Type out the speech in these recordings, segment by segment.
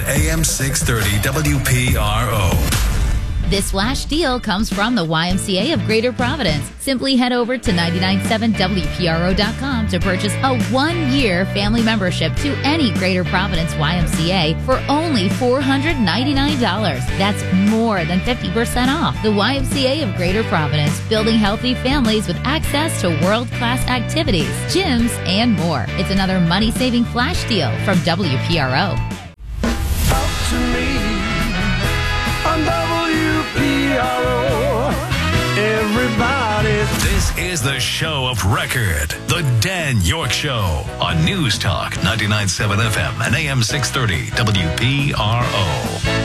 AM 630 WPRO. This flash deal comes from the YMCA of Greater Providence. Simply head over to 997WPRO.com to purchase a 1-year family membership to any Greater Providence YMCA for only $499. That's more than 50% off. The YMCA of Greater Providence, building healthy families with access to world-class activities, gyms, and more. It's another money-saving flash deal from WPRO. Talk to me on WPRO. Everybody. This is the show of record, The Dan York Show, on News Talk 99.7 FM and AM 630 WPRO.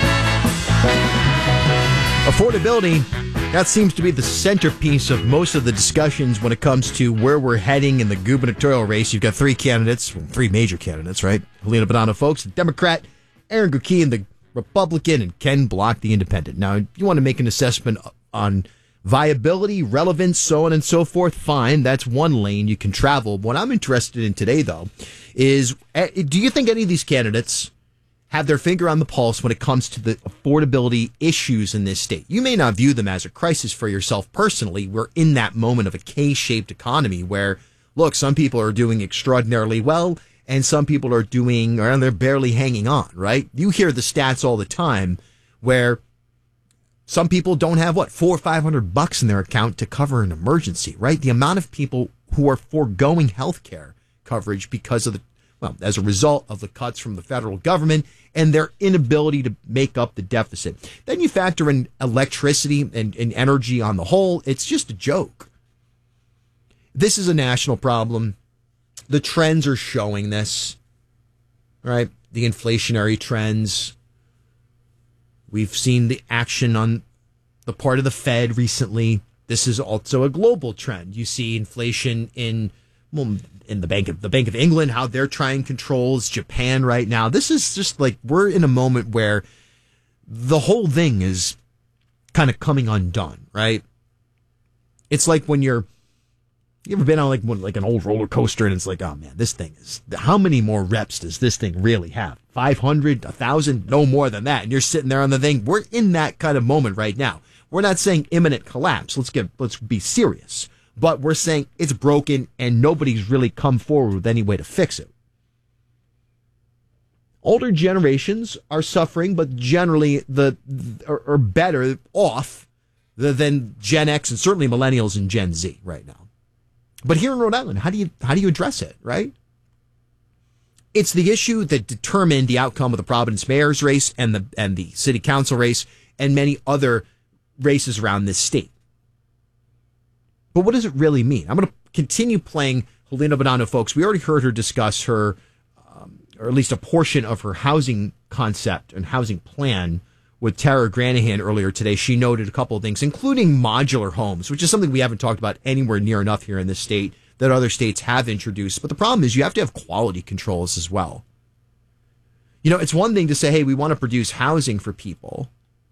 Affordability, that seems to be the centerpiece of most of the discussions when it comes to where we're heading in the gubernatorial race. You've got three major candidates, right? Helena Bonanno Folks, the Democrat, Aaron Guckian, the Republican, and Ken Block, the Independent. Now, if you want to make an assessment on viability, relevance, so on and so forth, fine. That's one lane you can travel. What I'm interested in today, though, is do you think any of these candidates have their finger on the pulse when it comes to the affordability issues in this state? You may not view them as a crisis for yourself personally. We're in that moment of a K-shaped economy where, look, some people are doing extraordinarily well, and some people are they're barely hanging on, right? You hear the stats all the time where some people don't have, $400 or $500 in their account to cover an emergency, right? The amount of people who are foregoing health care coverage because of as a result of the cuts from the federal government and their inability to make up the deficit. Then you factor in electricity and energy on the whole. It's just a joke. This is a national problem. The trends are showing this, right? The inflationary trends. We've seen the action on the part of the Fed recently. This is also a global trend. You see inflation in the Bank of England, how they're trying controls, Japan right now. This is just like we're in a moment where the whole thing is kind of coming undone, right? It's like when you ever been on like an old roller coaster and it's like, oh man, this thing is, how many more reps does this thing really have? 500, 1,000, no more than that. And you're sitting there on the thing. We're in that kind of moment right now. We're not saying imminent collapse. Let's be serious. But we're saying it's broken and nobody's really come forward with any way to fix it. Older generations are suffering, but generally are better off than Gen X and certainly millennials and Gen Z right now. But here in Rhode Island, how do you address it, right? It's the issue that determined the outcome of the Providence mayor's race and the city council race and many other races around this state. But what does it really mean? I'm going to continue playing Helena Bonanno Folks. We already heard her discuss her, or at least a portion of her housing concept and housing plan with Tara Granahan earlier today. She noted a couple of things, including modular homes, which is something we haven't talked about anywhere near enough here in this state that other states have introduced. But the problem is you have to have quality controls as well. You know, it's one thing to say, hey, we want to produce housing for people,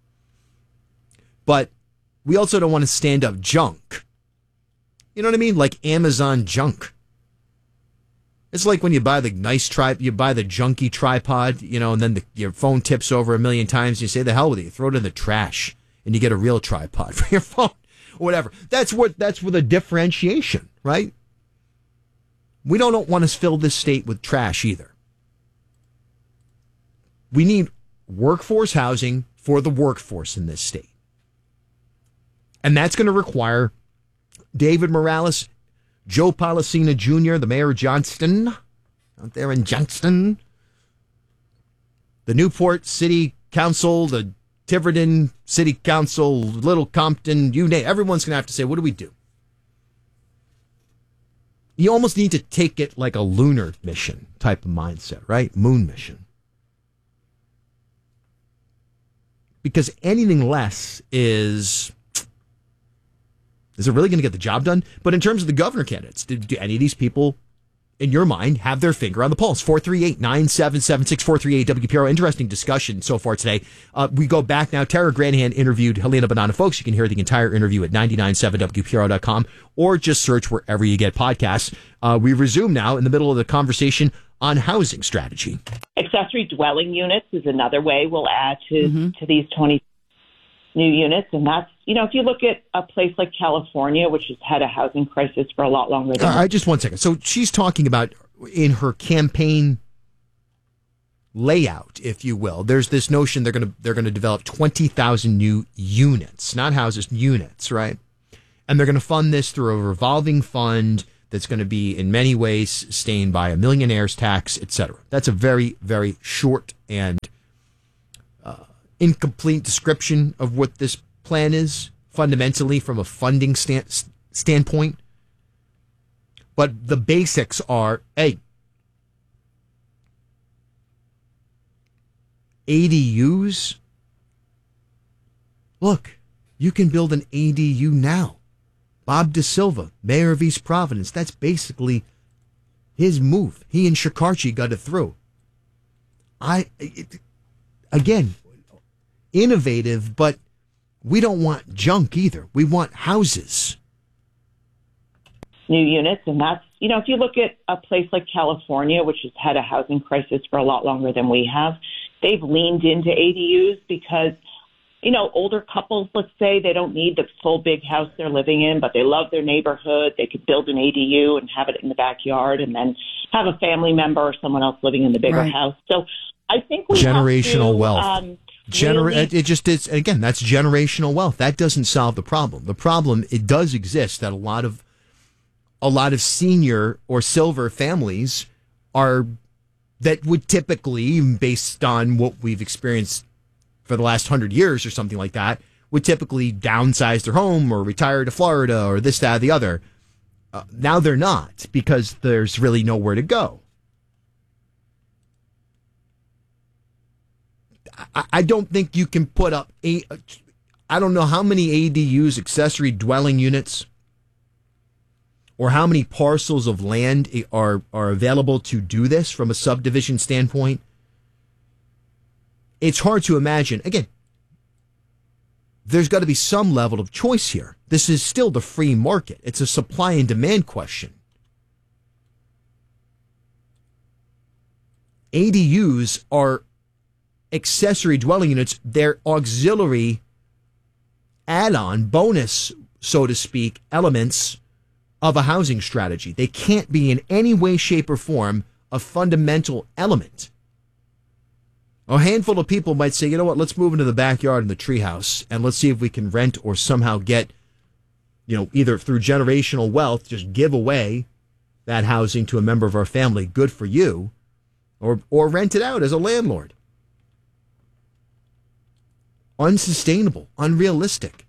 but we also don't want to stand up junk. You know what I mean? Like Amazon junk. It's like when you buy the you buy the junky tripod, and then your phone tips over a million times. And you say, the hell with it. You throw it in the trash and you get a real tripod for your phone or whatever. That's with a differentiation, right? We don't want to fill this state with trash either. We need workforce housing for the workforce in this state. And that's going to require David Morales, Joe Policina Jr., the mayor of Johnston, out there in Johnston, the Newport City Council, the Tiverton City Council, Little Compton, you name it. Everyone's going to have to say, what do we do? You almost need to take it like a lunar mission type of mindset, right? Moon mission. Because anything less is it really going to get the job done? But in terms of the governor candidates, do any of these people, in your mind, have their finger on the pulse? 438-9776, 438-WPRO. Interesting discussion so far today. We go back now. Tara Granahan interviewed Helena Bonanno Folks. You can hear the entire interview at 997WPRO.com or just search wherever you get podcasts. We resume now in the middle of the conversation on housing strategy. Accessory dwelling units is another way we'll add to these 20 new units. And that's, if you look at a place like California, which has had a housing crisis for a lot longer than... Just 1 second. So she's talking about in her campaign layout, if you will, there's this notion they're going to develop 20,000 new units, not houses, units, right? And they're going to fund this through a revolving fund that's going to be in many ways sustained by a millionaire's tax, etc. That's a very, very short and incomplete description of what this plan is, fundamentally from a funding standpoint. But the basics are, ADUs? Look, you can build an ADU now. Bob DeSilva, mayor of East Providence, that's basically his move. He and Shekarchi got it through. Again, innovative, but we don't want junk either. We want houses. New units, and that's, if you look at a place like California, which has had a housing crisis for a lot longer than we have, they've leaned into ADUs because, older couples, let's say, they don't need the full big house they're living in, but they love their neighborhood. They could build an ADU and have it in the backyard and then have a family member or someone else living in the bigger house. So I think we generational have to, wealth. It just is. Again, that's generational wealth. That doesn't solve the problem. The problem, it does exist that a lot of senior or silver families that would typically, based on what we've experienced for the last 100 years or something like that, would typically downsize their home or retire to Florida or this, that, or the other. Now they're not, because there's really nowhere to go. I don't think you can put up I don't know how many ADUs, accessory dwelling units, or how many parcels of land are available to do this from a subdivision standpoint. It's hard to imagine. Again, there's got to be some level of choice here. This is still the free market. It's a supply and demand question. ADUs are accessory dwelling units. They're auxiliary add-on, bonus, so to speak, elements of a housing strategy. They can't be in any way, shape, or form a fundamental element. A handful of people might say, you know what, let's move into the backyard in the treehouse and let's see if we can rent or somehow get, either through generational wealth, just give away that housing to a member of our family. Good for you. Or rent it out as a landlord. Unsustainable, unrealistic.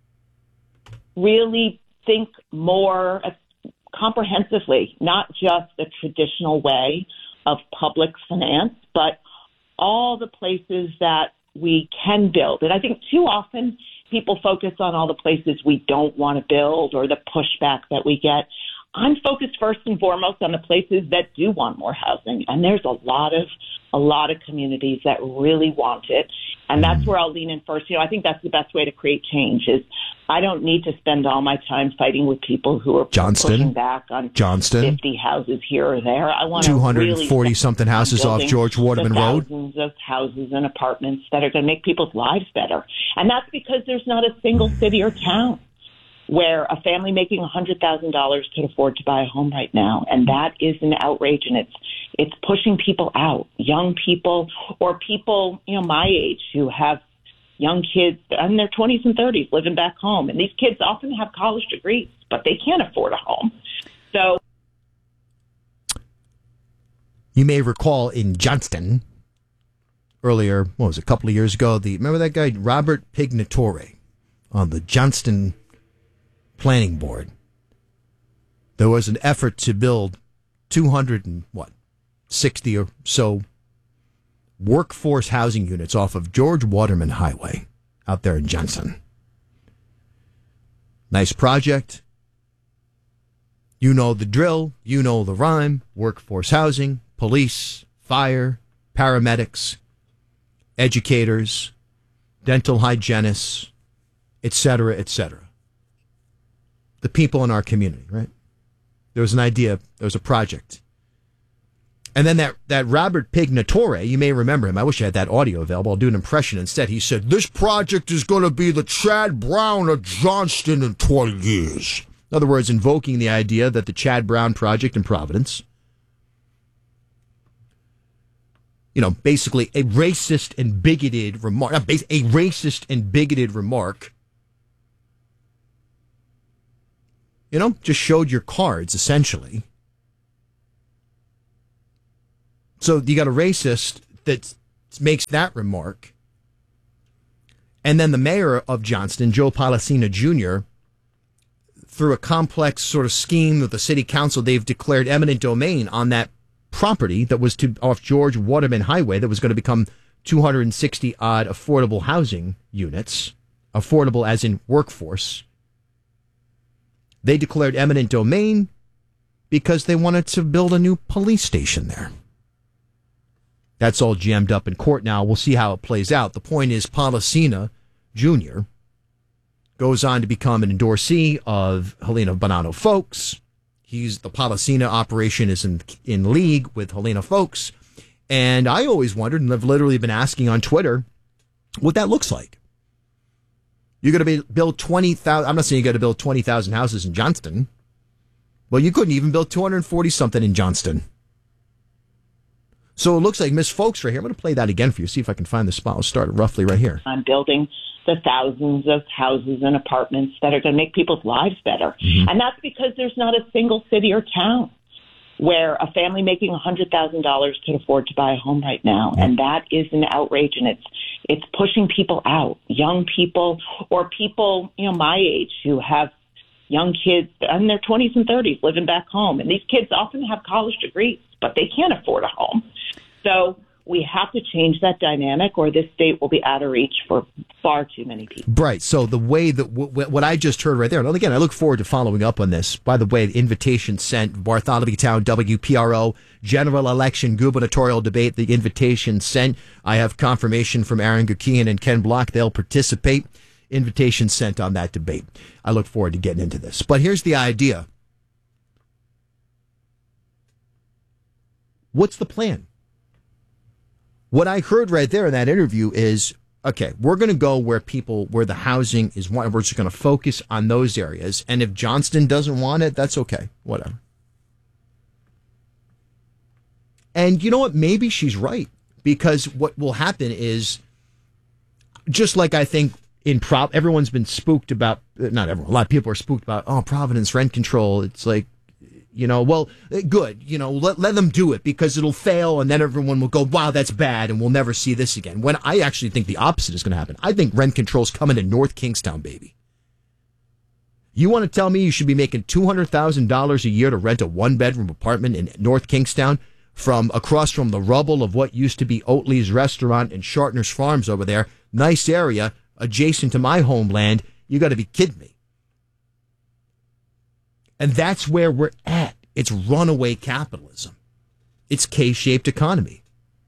Really think more comprehensively, not just the traditional way of public finance, but all the places that we can build. And I think too often people focus on all the places we don't want to build or the pushback that we get. I'm focused first and foremost on the places that do want more housing. And there's a lot of communities that really want it. And that's where I'll lean in first. I think that's the best way to create change is I don't need to spend all my time fighting with people who are pushing back on 50 houses here or there. I want 240-something houses off George Waterman Road. Thousands of houses and apartments that are going to make people's lives better. And that's because there's not a single city or town where a family making $100,000 can afford to buy a home right now. And that is an outrage, and it's pushing people out, young people or people, my age who have young kids in their 20s and 30s living back home. And these kids often have college degrees, but they can't afford a home. So you may recall in Johnston earlier, a couple of years ago, remember that guy, Robert Pignatore, on the Johnston Planning Board? There was an effort to build 260 or so workforce housing units off of George Waterman Highway out there in Johnston. Nice project. You know the drill. You know the rhyme. Workforce housing, police, fire, paramedics, educators, dental hygienists, etc., etc. The people in our community, right? There was an idea, there was a project. And then that Robert Pignatore, you may remember him. I wish I had that audio available. I'll do an impression instead. He said, this project is going to be the Chad Brown of Johnston in 20 years. In other words, invoking the idea that the Chad Brown project in Providence, basically a racist and bigoted remark, just showed your cards, essentially. So you got a racist that makes that remark. And then the mayor of Johnston, Joe Policina Jr., through a complex sort of scheme with the city council, they've declared eminent domain on that property that was off George Waterman Highway that was going to become 260 odd affordable housing units, affordable as in workforce. They declared eminent domain because they wanted to build a new police station there. That's all jammed up in court now. We'll see how it plays out. The point is, Policina Jr. goes on to become an endorsee of Helena Bonanno Folks. The Policina operation is in league with Helena Folks. And I always wondered, and I've literally been asking on Twitter, what that looks like. You're going to build 20,000. I'm not saying you got to build 20,000 houses in Johnston. Well, you couldn't even build 240 something in Johnston. So it looks like Miss Folks right here. I'm going to play that again for you, see if I can find the spot. I'll start roughly right here. I'm building the thousands of houses and apartments that are going to make people's lives better. Mm-hmm. And that's because there's not a single city or town where a family making $100,000 can afford to buy a home right now. Mm-hmm. And that is an outrage, and it's pushing people out, young people or people, my age who have young kids in their 20s and 30s living back home. And these kids often have college degrees, but they can't afford a home. So we have to change that dynamic, or this state will be out of reach for far too many people. Right. So the way that what I just heard right there, and again, I look forward to following up on this. By the way, the invitation sent, Bartholomew Town, WPRO, general election, gubernatorial debate, the invitation sent. I have confirmation from Aaron Gukian and Ken Block. They'll participate. Invitation sent on that debate. I look forward to getting into this. But here's the idea. What's the plan? What I heard right there in that interview is, okay, we're going to go where the housing is, we're just going to focus on those areas. And if Johnston doesn't want it, that's okay. Whatever. And you know what? Maybe she's right, because what will happen is, just like I think everyone's been spooked about, not everyone, a lot of people are spooked about, Providence rent control. It's like, well, good, let them do it because it'll fail, and then everyone will go, wow, that's bad, and we'll never see this again. When I actually think the opposite is going to happen. I think rent control's coming to North Kingstown, baby. You want to tell me you should be making $200,000 a year to rent a one-bedroom apartment in North Kingstown from across from the rubble of what used to be Oatley's Restaurant and Shartner's Farms over there, nice area, adjacent to my homeland? You got to be kidding me. And that's where we're at. It's runaway capitalism. It's K-shaped economy.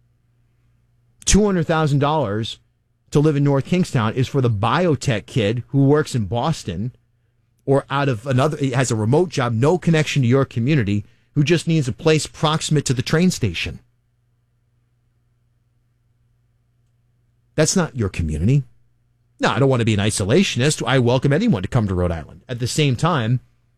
$200,000 to live in North Kingstown is for the biotech kid who works in Boston or has a remote job, no connection to your community, who just needs a place proximate to the train station. That's not your community. No, I don't want to be an isolationist. I welcome anyone to come to Rhode Island. At the same time,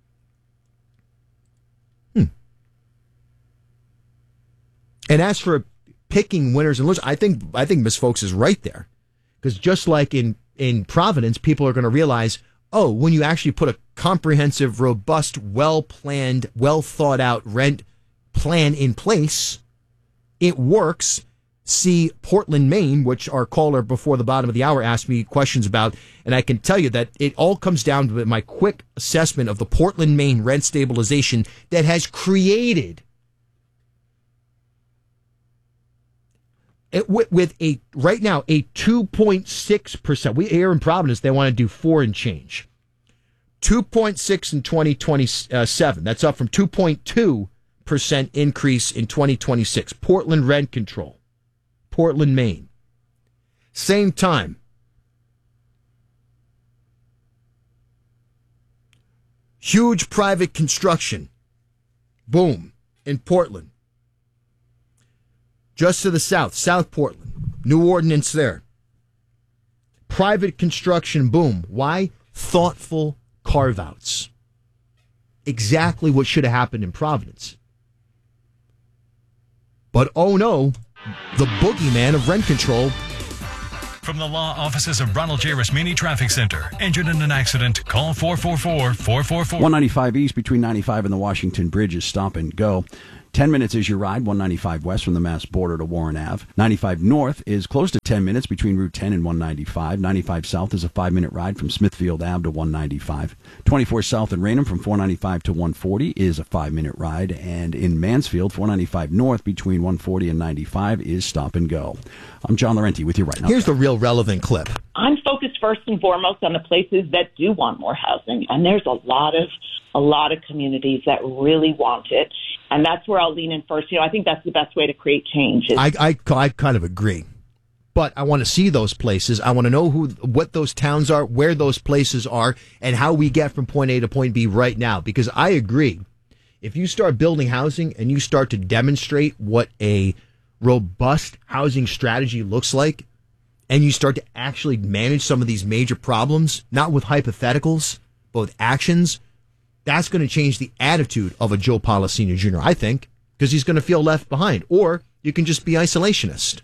and as for picking winners and losers, I think Ms. Folks is right there. Because just like in Providence, people are going to realize, when you actually put a comprehensive, robust, well-planned, well-thought-out rent plan in place, it works. See Portland, Maine, which our caller before the bottom of the hour asked me questions about, and I can tell you that it all comes down to my quick assessment of the Portland, Maine rent stabilization that has created with right now a 2.6%. We here in Providence, they want to do 4 and change. 2.6 in 2027. That's up from 2.2% increase in 2026. Portland rent control. Portland, Maine. Same time. Huge private construction. Boom. In Portland. just to the south, South Portland. New ordinance there. Private construction boom. Why? Thoughtful carve-outs. Exactly what should have happened in Providence. But oh no, the boogeyman of rent control. From the law offices of Ronald J. Rasmini Traffic Center. Injured in an accident? Call 444-444. 195 East between 95 and the Washington Bridge is stop and go. 10 minutes is your ride, 195 West from the Mass border to Warren Ave. 95 North is close to 10 minutes between Route 10 and 195. 95 South is a 5-minute ride from Smithfield Ave to 195. 24 South in Raynham from 495 to 140 is a 5-minute ride. And in Mansfield, 495 North between 140 and 95 is stop and go. I'm John Laurenti with you right now. Here's the real relevant clip. I'm focused first and foremost on the places that do want more housing, and there's a lot of communities that really want it, and that's where I'll lean in first. I think that's the best way to create change. I kind of agree, but I want to see those places. I want to know what those towns are, where those places are, and how we get from point A to point B right now. Because I agree, if you start building housing and you start to demonstrate what a robust housing strategy looks like, and you start to actually manage some of these major problems, not with hypotheticals, but with actions, that's going to change the attitude of a Joe Policino Jr., I think, because he's going to feel left behind. Or you can just be isolationist.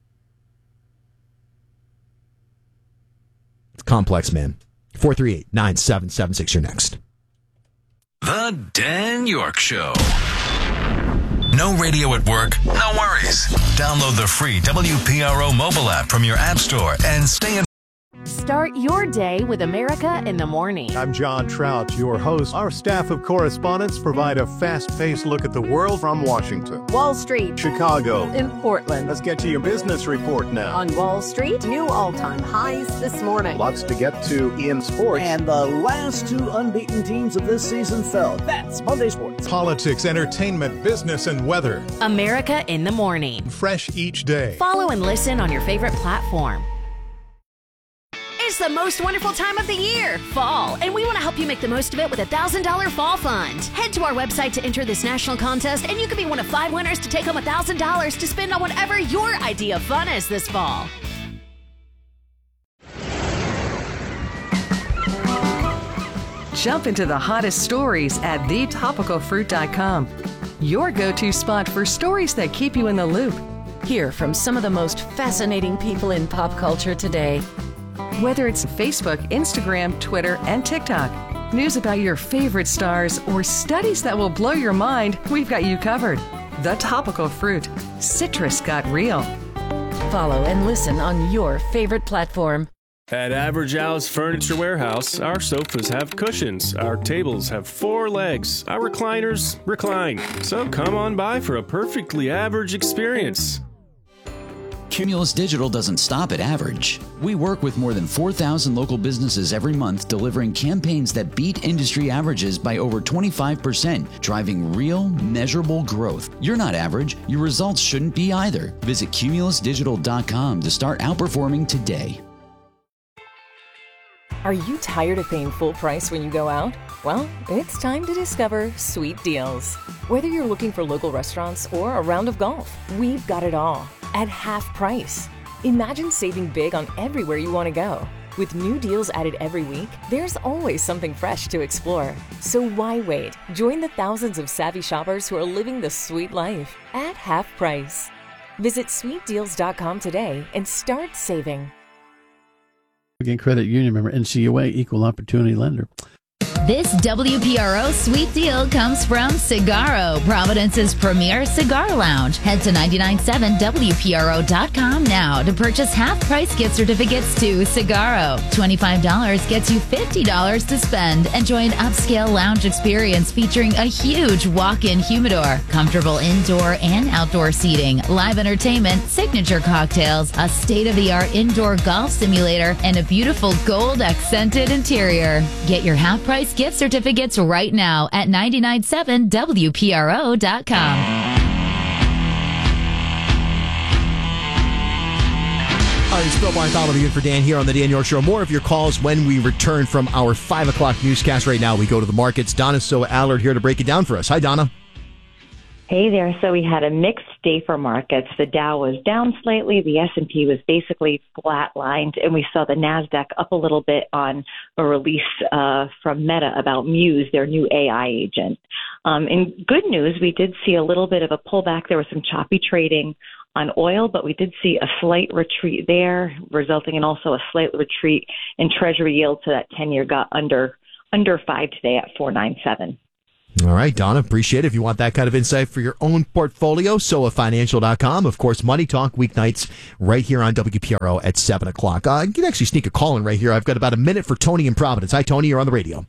It's complex, man. 438-9776, you're next. The Dan York Show. No radio at work? No worries. Download the free WPRO mobile app from your app store and stay in. Start your day with America in the Morning. I'm John Trout, your host. Our staff of correspondents provide a fast-paced look at the world from Washington, Wall Street, Chicago, in Portland. Let's get to your business report now. On Wall Street, new all-time highs this morning. Lots to get to in sports. And the last two unbeaten teams of this season fell. That's Monday Sports. Politics, entertainment, business, and weather. America in the Morning. Fresh each day. Follow and listen on your favorite platform. It's the most wonderful time of the year, fall, and we want to help you make the most of it with a $1,000 fall fund. Head to our website to enter this national contest, and you could be one of 5 winners to take home $1,000 to spend on whatever your idea of fun is this fall. Jump into the hottest stories at thetopicalfruit.com. Your go-to spot for stories that keep you in the loop. Hear from some of the most fascinating people in pop culture today. Whether it's Facebook, Instagram, Twitter, and TikTok, news about your favorite stars, or studies that will blow your mind, we've got you covered. The Topical Fruit. Citrus got real. Follow and listen on your favorite platform. At Average Al's Furniture Warehouse, our sofas have cushions, our tables have 4 legs, our recliners recline. So come on by for a perfectly average experience. Cumulus Digital doesn't stop at average. We work with more than 4,000 local businesses every month, delivering campaigns that beat industry averages by over 25%, driving real, measurable growth. You're not average. Your results shouldn't be either. Visit cumulusdigital.com to start outperforming today. Are you tired of paying full price when you go out? Well, it's time to discover Sweet Deals. Whether you're looking for local restaurants or a round of golf, we've got it all at half price. Imagine saving big on everywhere you want to go. With new deals added every week, there's always something fresh to explore. So why wait? Join the thousands of savvy shoppers who are living the sweet life at half price. Visit sweetdeals.com today and start saving. Again, Credit Union member, NCUA, Equal Opportunity Lender. This WPRO sweet deal comes from Cigarro, Providence's premier cigar lounge. Head to 997WPRO.com now to purchase half-price gift certificates to Cigarro. $25 gets you $50 to spend. Enjoy an upscale lounge experience featuring a huge walk-in humidor, comfortable indoor and outdoor seating, live entertainment, signature cocktails, a state-of-the-art indoor golf simulator, and a beautiful gold-accented interior. Get your half-price gift certificates right now at 997WPRO.com. All right, it's Bill Bartholomew in for Dan here on the Dan York Show. More of your calls when we return from our 5 o'clock newscast. Right now, we go to the markets. Donna So Allard here to break it down for us. Hi, Donna. Hey there. So we had a mixed day for markets. The Dow was down slightly. The S&P was basically flatlined, and we saw the NASDAQ up a little bit on a release from Meta about Muse, their new AI agent. In good news, we did see a little bit of a pullback. There was some choppy trading on oil, but we did see a slight retreat there, resulting in also a slight retreat in Treasury yield. So that 10-year got under 5 today at 4.97. All right, Donna, appreciate it. If you want that kind of insight for your own portfolio, SoaFinancial.com. Of course, Money Talk weeknights right here on WPRO at 7 o'clock. You can actually sneak a call in right here. I've got about a minute for Tony in Providence. Hi, Tony. You're on the radio.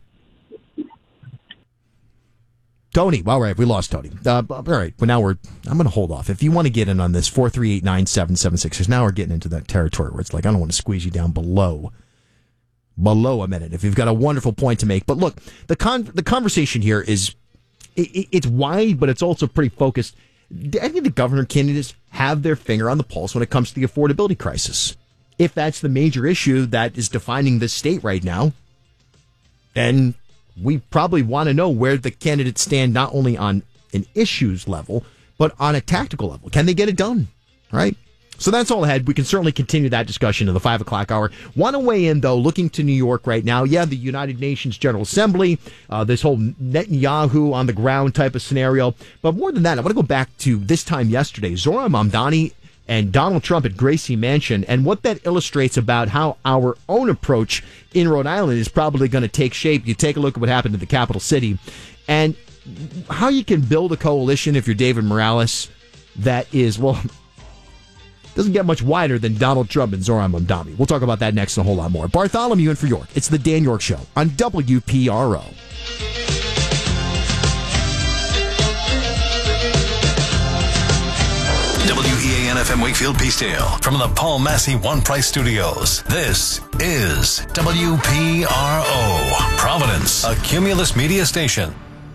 Tony. All right, we lost Tony. All right, well, now I'm going to hold off. If you want to get in on this, 438-9776, because now we're getting into that territory where it's like I don't want to squeeze you down below a minute if you've got a wonderful point to make. But look, the conversation here is it's wide, but it's also pretty focused. Do any of the governor candidates have their finger on the pulse when it comes to the affordability crisis? If that's the major issue that is defining this state right now, then we probably want to know where the candidates stand, not only on an issues level, but on a tactical level. Can they get it done? Right? So that's all ahead. We can certainly continue that discussion in the 5 o'clock hour. Want to weigh in, though, looking to New York right now. Yeah, the United Nations General Assembly, this whole Netanyahu on the ground type of scenario. But more than that, I want to go back to this time yesterday. Zohran Mamdani and Donald Trump at Gracie Mansion, and what that illustrates about how our own approach in Rhode Island is probably going to take shape. You take a look at what happened in the capital city and how you can build a coalition if you're David Morales that is, well, doesn't get much wider than Donald Trump and Zohran Mamdani. We'll talk about that next and a whole lot more. Bartholomew in for York. It's the Dan York Show on WPRO. WEAN FM Wakefield Peacedale from the Paul Massey One Price Studios. This is WPRO, Providence, a Cumulus media station.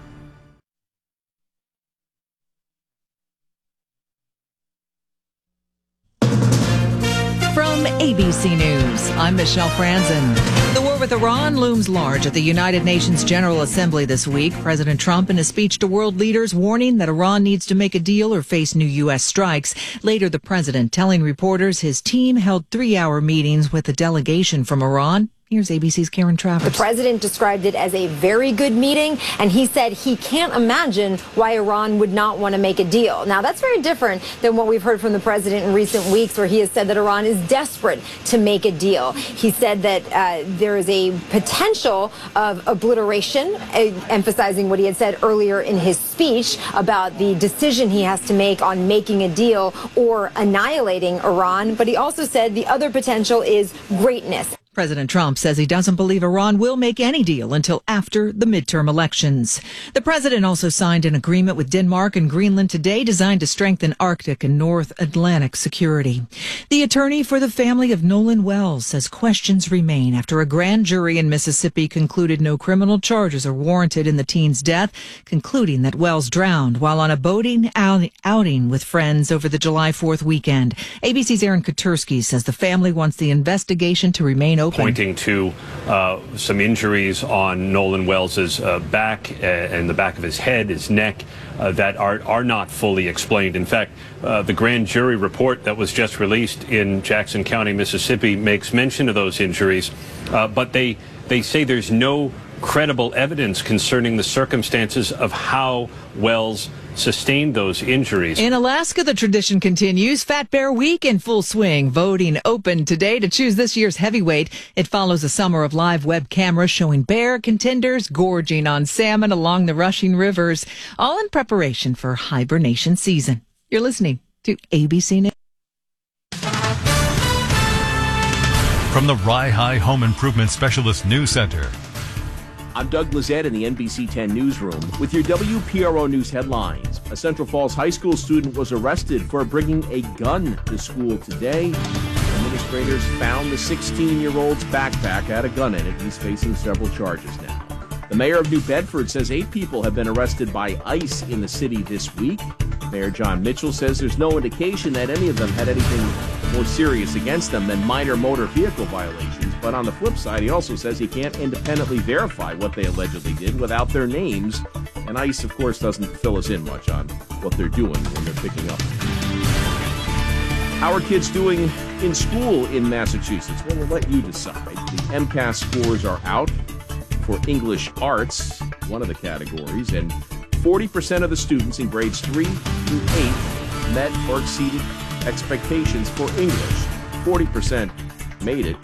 From ABC News, I'm Michelle Franzen. The war with Iran looms large at the United Nations General Assembly this week. President Trump, in a speech to world leaders, warning that Iran needs to make a deal or face new U.S. strikes. Later, the president telling reporters his team held 3-hour meetings with a delegation from Iran. Here's ABC's Karen Travers. The president described it as a very good meeting, and he said he can't imagine why Iran would not want to make a deal. Now, that's very different than what we've heard from the president in recent weeks, where he has said that Iran is desperate to make a deal. He said that there is a potential of obliteration, emphasizing what he had said earlier in his speech about the decision he has to make on making a deal or annihilating Iran. But he also said the other potential is greatness. President Trump says he doesn't believe Iran will make any deal until after the midterm elections. The president also signed an agreement with Denmark and Greenland today designed to strengthen Arctic and North Atlantic security. The attorney for the family of Nolan Wells says questions remain after a grand jury in Mississippi concluded no criminal charges are warranted in the teen's death, concluding that Wells drowned while on a boating outing with friends over the July 4th weekend. ABC's Aaron Katursky says the family wants the investigation to remain open. Pointing to some injuries on Nolan Wells's back and the back of his head, his neck, that are not fully explained. In fact, the grand jury report that was just released in Jackson County, Mississippi, makes mention of those injuries, but they say there's no credible evidence concerning the circumstances of how Wells sustained those injuries. In Alaska, the tradition continues. Fat Bear Week in full swing. Voting open today to choose this year's heavyweight. It follows a summer of live web cameras showing bear contenders gorging on salmon along the rushing rivers, all in preparation for hibernation season. You're listening to ABC News. From the Rye High Home Improvement Specialist News Center. I'm Doug Lizette in the NBC 10 newsroom with your WPRO News headlines. A Central Falls High School student was arrested for bringing a gun to school today. Administrators found the 16-year-old's backpack had a gun in it. He's facing several charges now. The mayor of New Bedford says 8 people have been arrested by ICE in the city this week. Mayor John Mitchell says there's no indication that any of them had anything more serious against them than minor motor vehicle violations. But on the flip side, he also says he can't independently verify what they allegedly did without their names And ICE, of course, doesn't fill us in much on what they're doing when they're picking up. How are kids doing in school in Massachusetts? Well, we'll let you decide. The MCAS scores are out for English arts, one of the categories, and 40% of the students in grades 3 through 8 met or exceeded expectations for English. 40% made it,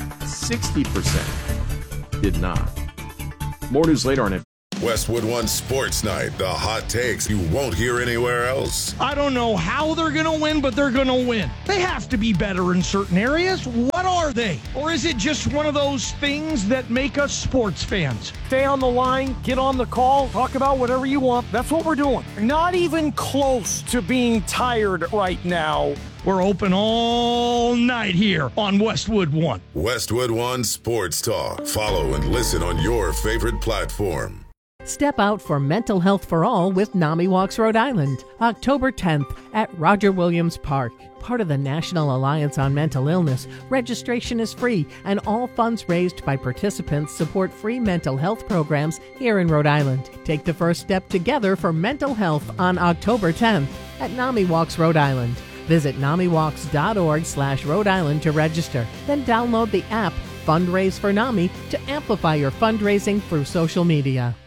60% did not. More news later on it. Westwood One Sports Night, the hot takes you won't hear anywhere else. I don't know how they're going to win, but they're going to win. They have to be better in certain areas. What are they? Or is it just one of those things that make us sports fans? Stay on the line, get on the call, talk about whatever you want. That's what we're doing. Not even close to being tired right now. We're open all night here on Westwood One. Westwood One Sports Talk. Follow and listen on your favorite platform. Step out for Mental Health for All with NAMI Walks Rhode Island, October 10th at Roger Williams Park. Part of the National Alliance on Mental Illness, registration is free and all funds raised by participants support free mental health programs here in Rhode Island. Take the first step together for mental health on October 10th at NAMI Walks Rhode Island. Visit NAMIWalks.org/Rhode Island to register. Then download the app Fundraise for NAMI to amplify your fundraising through social media.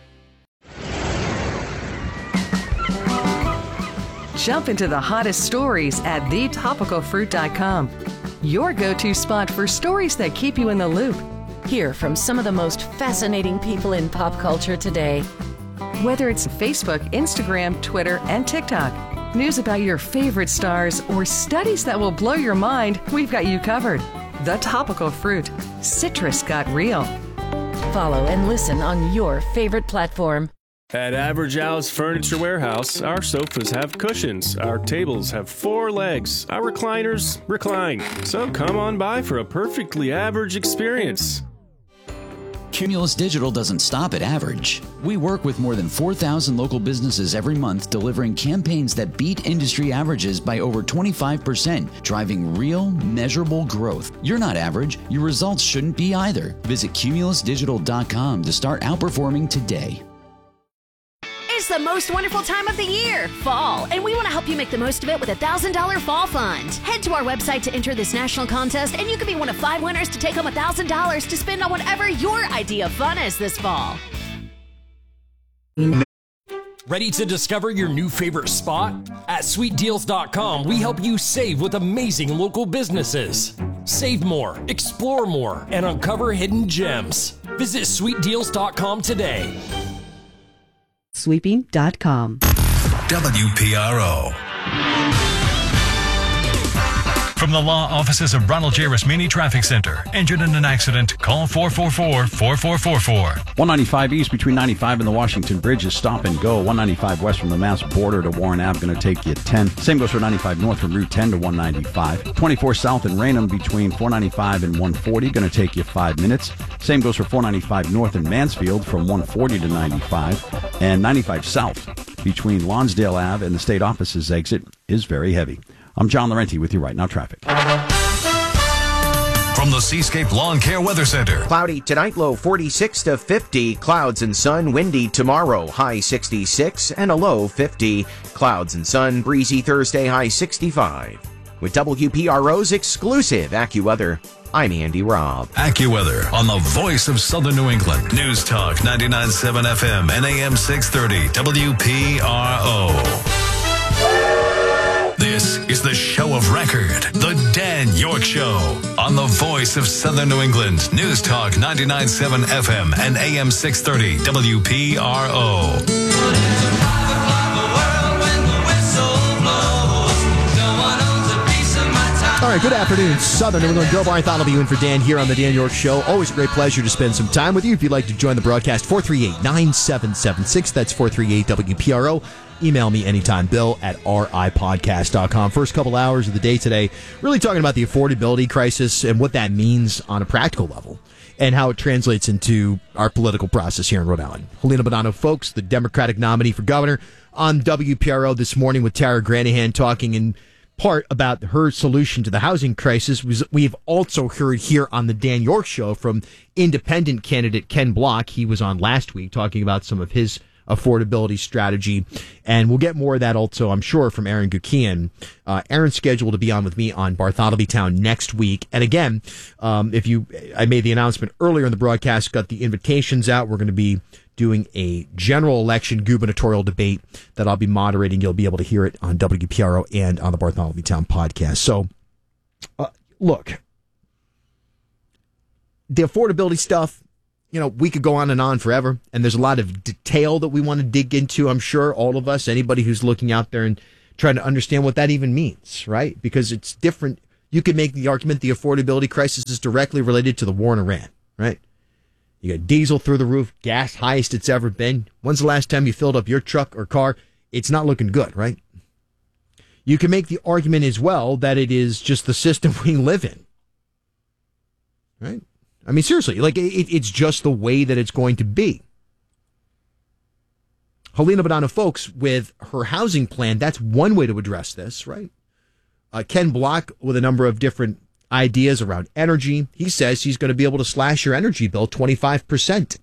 Jump into the hottest stories at thetopicalfruit.com. Your go-to spot for stories that keep you in the loop. Hear from some of the most fascinating people in pop culture today. Whether it's Facebook, Instagram, Twitter, and TikTok, news about your favorite stars, or studies that will blow your mind, we've got you covered. The Topical Fruit. Citrus got real. Follow and listen on your favorite platform. At Average Al's Furniture Warehouse, our sofas have cushions, our tables have 4 legs, our recliners recline. So come on by for a perfectly average experience. Cumulus Digital doesn't stop at average. We work with more than 4,000 local businesses every month, delivering campaigns that beat industry averages by over 25%, driving real, measurable growth. You're not average. Your results shouldn't be either. Visit cumulusdigital.com to start outperforming today. It's the most wonderful time of the year, fall, and we want to help you make the most of it with a $1,000 fall fund. Head to our website to enter this national contest, and you could be one of 5 winners to take home $1,000 to spend on whatever your idea of fun is this fall. Ready to discover your new favorite spot? At SweetDeals.com, we help you save with amazing local businesses. Save more, explore more, and uncover hidden gems. Visit SweetDeals.com today. Sweeping.com. WPRO. From the law offices of Ronald J. Rasmini Traffic Center. Injured in an accident? Call 444-4444. 195 East between 95 and the Washington Bridge is stop and go. 195 West from the Mass border to Warren Ave going to take you 10. Same goes for 95 North from Route 10 to 195. 24 South in Raynham between 495 and 140 going to take you 5 minutes. Same goes for 495 North in Mansfield from 140 to 95. And 95 South between Lonsdale Ave and the state offices exit is very heavy. I'm John Laurenti with you right now, traffic. From the Seascape Lawn Care Weather Center. Cloudy tonight, low 46 to 50. Clouds and sun, windy tomorrow, high 66 and a low 50. Clouds and sun, breezy Thursday, high 65. With WPRO's exclusive AccuWeather, I'm Andy Robb. AccuWeather on the voice of Southern New England. News Talk 99.7 FM and AM 630 WPRO. This is the show of record, The Dan York Show, on the voice of Southern New England. News Talk 99.7 FM and AM 630 WPRO. All right, good afternoon, Southern New England. Bill Bartholomew will be in for Dan here on the Dan York Show. Always a great pleasure to spend some time with you. If you'd like to join the broadcast, 438-9776. That's 438-WPRO. Email me anytime, Bill at ripodcast.com. First couple hours of the day today, really talking about the affordability crisis and what that means on a practical level and how it translates into our political process here in Rhode Island. Helena Bonanno Folks, the Democratic nominee for governor, on WPRO this morning with Tara Granahan, talking in part about her solution to the housing crisis. We've also heard here on the Dan York Show from independent candidate Ken Block. He was on last week talking about some of his affordability strategy. And we'll get more of that also, I'm sure, from Aaron Gukian. Aaron's scheduled to be on with me on Bartholomew Town next week. And again, I made the announcement earlier in the broadcast, got the invitations out. We're going to be doing a general election gubernatorial debate that I'll be moderating. You'll be able to hear it on WPRO and on the Bartholomew Town podcast. So, look, the affordability stuff, we could go on and on forever, and there's a lot of detail that we want to dig into, I'm sure, all of us, anybody who's looking out there and trying to understand what that even means, right? Because it's different. You could make the argument the affordability crisis is directly related to the war in Iran, right? You got diesel through the roof, gas highest it's ever been. When's the last time you filled up your truck or car? It's not looking good, right? You can make the argument as well that it is just the system we live in, right? I mean, seriously, it's just the way that it's going to be. Helena Bonanno Folks, with her housing plan, that's one way to address this, right? Ken Block, with a number of different ideas around energy, he says he's going to be able to slash your energy bill 25%.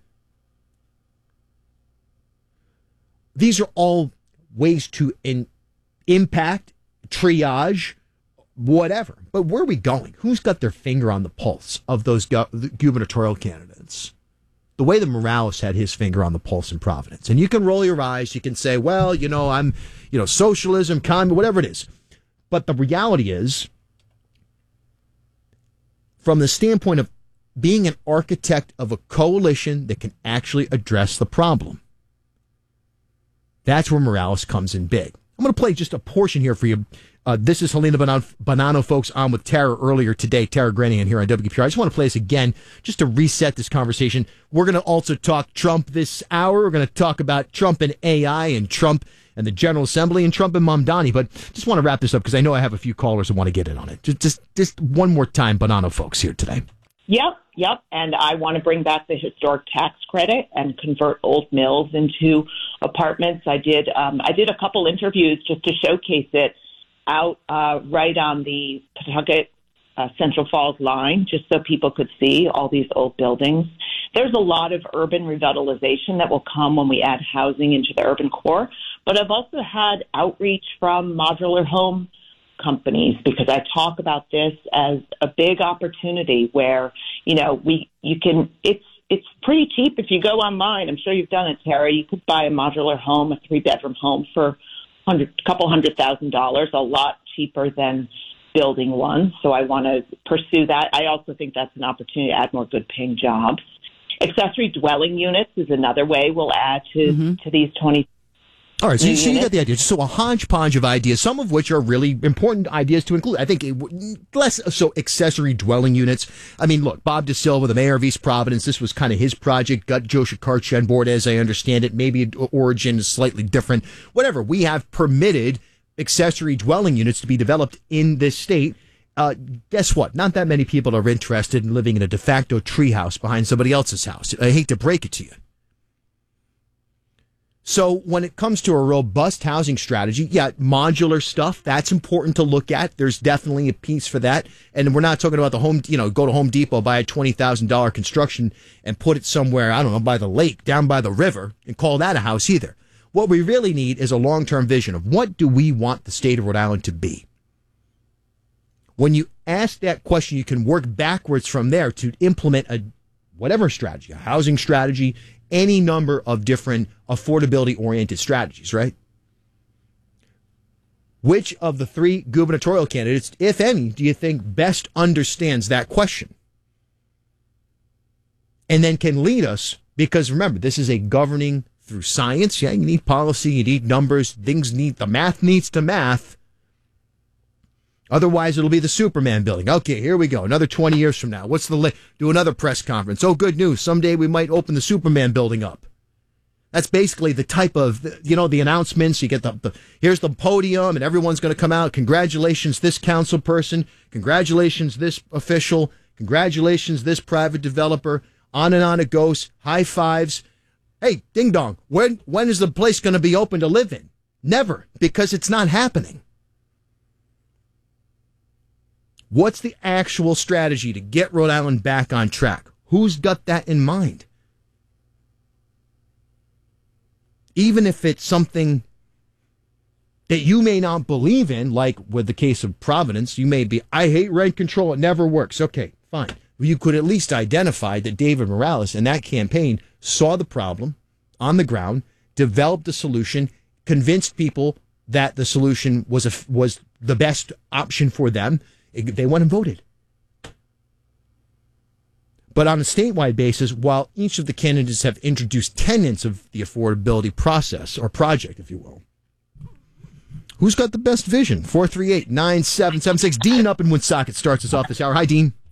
These are all ways to impact, triage, whatever. But where are we going? Who's got their finger on the pulse of those gubernatorial candidates? The way that Morales had his finger on the pulse in Providence. And you can roll your eyes. You can say, well, I'm, socialism, communism, whatever it is. But the reality is, from the standpoint of being an architect of a coalition that can actually address the problem, that's where Morales comes in big. I'm going to play just a portion here for you. This is Helena Bonanno Folks on with Tara earlier today, Tara Grenihan here on WPR. I just want to play this again just to reset this conversation. We're going to also talk Trump this hour. We're going to talk about Trump and AI and Trump and the General Assembly and Trump and Mamdani. But just want to wrap this up because I know I have a few callers that want to get in on it. Just one more time, Bonanno Folks here today. Yep. And I want to bring back the historic tax credit and convert old mills into apartments. I did a couple interviews just to showcase it out right on the Pawtucket Central Falls line, just so people could see all these old buildings. There's a lot of urban revitalization that will come when we add housing into the urban core. But I've also had outreach from modular home companies because I talk about this as a big opportunity where, it's pretty cheap if you go online. I'm sure you've done it, Tara. You could buy a modular home, a 3-bedroom home for couple $100,000, a lot cheaper than building one. So I want to pursue that. I also think that's an opportunity to add more good paying jobs. Accessory dwelling units is another way we'll add to these 20. All right, so you got the idea. So a hodgepodge of ideas, some of which are really important ideas to include. I think less so accessory dwelling units. I mean, look, Bob DeSilva, the mayor of East Providence, this was kind of his project. Got Joe Shikarchi on board, as I understand it. Maybe origin is slightly different. Whatever. We have permitted accessory dwelling units to be developed in this state. Guess what? Not that many people are interested in living in a de facto treehouse behind somebody else's house. I hate to break it to you. So when it comes to a robust housing strategy, modular stuff, that's important to look at. There's definitely a piece for that. And we're not talking about the home, go to Home Depot, buy a $20,000 construction and put it somewhere, I don't know, by the lake, down by the river, and call that a house either. What we really need is a long-term vision of what do we want the state of Rhode Island to be. When you ask that question, you can work backwards from there to implement whatever strategy, a housing strategy, any number of different affordability-oriented strategies, right? Which of the three gubernatorial candidates, if any, do you think best understands that question? And then can lead us, because remember, this is a governing through science. You need policy, you need numbers, the math needs to math. Otherwise, it'll be the Superman building. Okay, here we go. Another 20 years from now. Do another press conference. Oh, good news. Someday we might open the Superman building up. That's basically the type of, the announcements. You get here's the podium and everyone's going to come out. Congratulations, this council person. Congratulations, this official. Congratulations, this private developer. On and on it goes. High fives. Hey, ding dong. When is the place going to be open to live in? Never, because it's not happening. What's the actual strategy to get Rhode Island back on track? Who's got that in mind? even if it's something that you may not believe in, like with the case of Providence, you may be, I hate rent control, it never works. Okay, fine. You could at least identify that David Morales and that campaign saw the problem on the ground, developed a solution, convinced people that the solution was the best option for them. They went and voted. But on a statewide basis, while each of the candidates have introduced tenets of the affordability process, or project, if you will, who's got the best vision? 438-9776. Dean up in Woonsocket starts us off this hour. Hi, Dean.